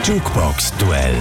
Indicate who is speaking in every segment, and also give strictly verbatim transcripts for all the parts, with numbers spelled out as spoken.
Speaker 1: Jukebox-Duell.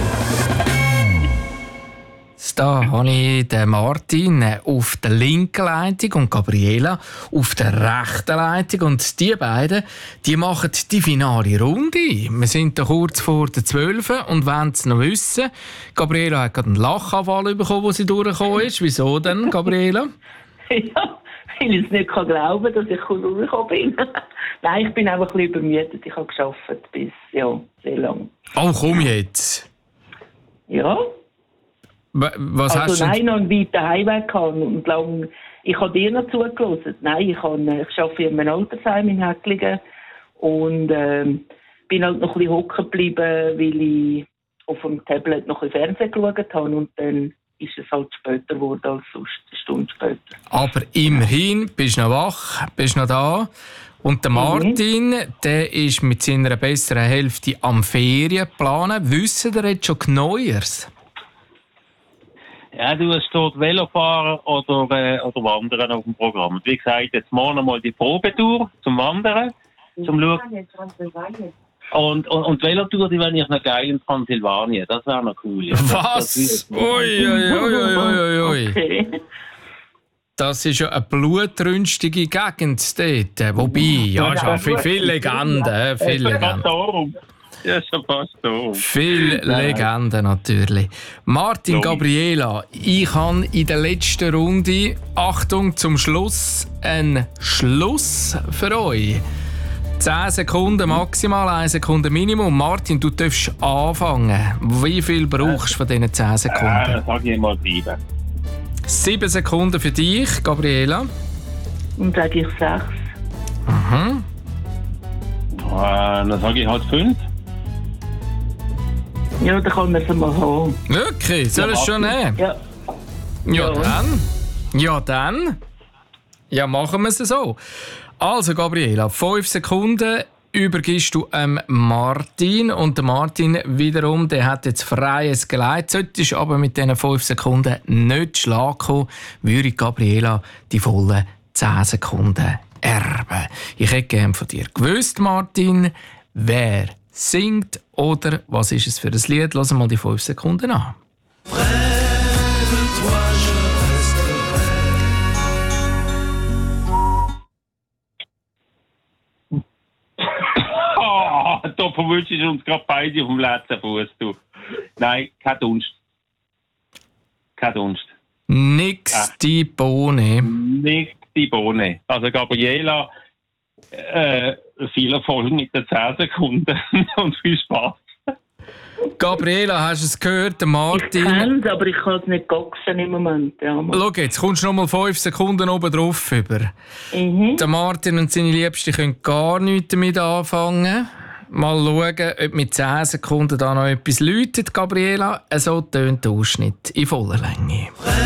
Speaker 2: Da habe ich den Martin auf der linken Leitung und Gabriela auf der rechten Leitung. Und die beiden, die machen die finale Runde. Wir sind da kurz vor der zwölf und wollen es noch wissen. Gabriela hat gerade einen Lachanfall bekommen, wo sie durchgekommen ist. Wieso denn, Gabriela?
Speaker 3: Ja, weil ich es nicht kann glauben kann, dass ich durchgekommen bin. Nein, ich bin einfach ein bisschen übermüdet. Ich habe gearbeitet bis, ja, sehr lang.
Speaker 2: Oh, komm jetzt.
Speaker 3: Ja.
Speaker 2: Was
Speaker 3: also
Speaker 2: hast du
Speaker 3: nein, noch einen weiten Heimweg gehabt und lang, ich habe dir noch zugelassen. Nein, ich, habe, ich arbeite in einem Altersheim in Häcklingen und ähm, bin halt noch ein bisschen hocken geblieben, weil ich auf dem Tablet noch ein Fernsehen geschaut habe und dann ist es halt später geworden als sonst, eine Stunde später.
Speaker 2: Aber immerhin, bist du noch wach, bist noch da. Und der Martin, mhm. der ist mit seiner besseren Hälfte am Ferien planen. Wissen ihr jetzt schon Neues?
Speaker 4: Ja, du, es steht Velofahren oder, äh, oder Wandern auf dem Programm. Wie gesagt, jetzt morgen mal die Probetour zum Wandern, zum Schauen. Und, und, und die Velotour, die wäre ich noch geil in Transsilvanien. Das wäre noch cool. Ja.
Speaker 2: Was? Ui, ui, ui, ui, ui. Okay. Das ist ja eine blutrünstige Gegend dort. Wobei, ja, schon viel, viel Legenden. Viel Legenden.
Speaker 4: Ja, schon fast so.
Speaker 2: Viel Legenden natürlich. Martin, Gabriela, ich habe in der letzten Runde, Achtung zum Schluss, einen Schluss für euch. zehn Sekunden maximal, eine Sekunde Minimum. Martin, du darfst anfangen. Wie viel brauchst du von diesen zehn Sekunden?
Speaker 4: Ja, dann sage ich mal sieben.
Speaker 2: Sieben Sekunden für dich, Gabriela.
Speaker 3: Und sage ich sechs.
Speaker 2: Mhm.
Speaker 4: Äh, dann sage ich halt fünf.
Speaker 3: Ja, dann kann man es mal haben.
Speaker 2: Wirklich? Soll ich es schon nehmen?
Speaker 3: Ja.
Speaker 2: Ja, dann. Ja, dann. Ja, machen wir es so. Also, Gabriela, fünf Sekunden übergibst du ähm, Martin. Und der Martin wiederum, der hat jetzt freies Geleit. Solltest du aber mit diesen fünf Sekunden nicht Schlag kommen, würde Gabriela die vollen zehn Sekunden erben. Ich hätte gerne von dir gewusst, Martin, wer singt oder was ist es für ein Lied? Lass mal die fünf Sekunden an.
Speaker 4: Oh, da verwünschst du uns gerade beide auf dem letzten Fuß. Du. Nein, kein Dunst. Kein Dunst.
Speaker 2: Nix ah. die Bohne.
Speaker 4: Nix die Bohne. Also Gabriela, äh, viel Erfolg mit den zehn Sekunden und viel Spaß.
Speaker 2: Gabriela, hast du es gehört? Der Martin.
Speaker 3: Ich kenne es, aber ich kann es nicht goxen im Moment. Ja,
Speaker 2: schau, jetzt kommst du noch mal fünf Sekunden oben drauf über.
Speaker 3: Mhm.
Speaker 2: Der Martin und seine Liebste können gar nichts damit anfangen. Mal schauen, ob mit zehn Sekunden da noch etwas läutet, Gabriela. So tönt der Ausschnitt in voller Länge.